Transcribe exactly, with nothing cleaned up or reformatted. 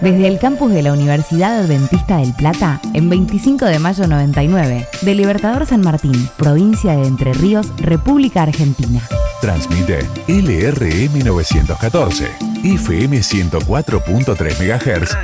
Desde el campus de la Universidad Adventista del Plata, en veinticinco de mayo noventa y nueve, de Libertador San Martín, provincia de Entre Ríos, República Argentina. Transmite L R M novecientos catorce, F M ciento cuatro punto tres megahertz